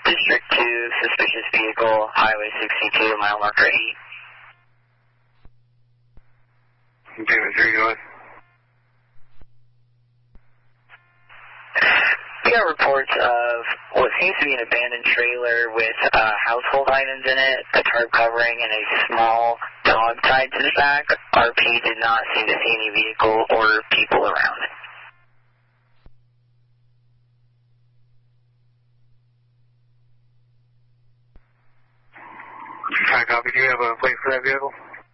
District 2, suspicious vehicle, Highway 62, mile marker 8. David 3, go ahead. We got reports of what seems to be an abandoned trailer with household items in it, a tarp covering, and a small dog tied to the back. RP did not seem to see any vehicle or people around. Hi, copy. Do you have a plate for that vehicle?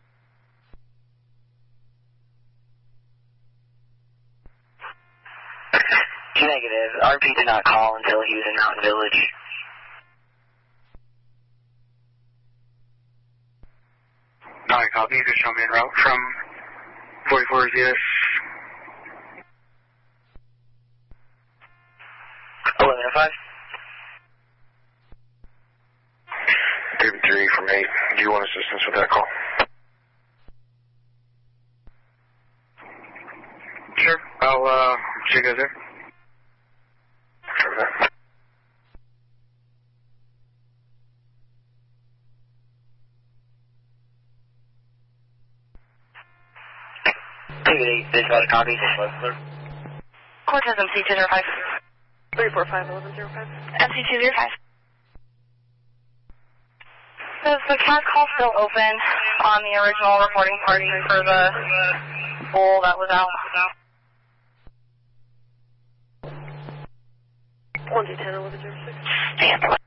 Negative. RP did not call until he was in Mountain Village. Alright, copy. You can show me en route from 44 ZS. 1105. David 3 from 8. Do you want assistance with that call? Sure. I'll see you guys there. Sure. David 8, this about a copy. Cortez MC205. 345-1105. MC205. Is the cat call still open on the original reporting party for the bull that was out? 1-10-1106. Stand.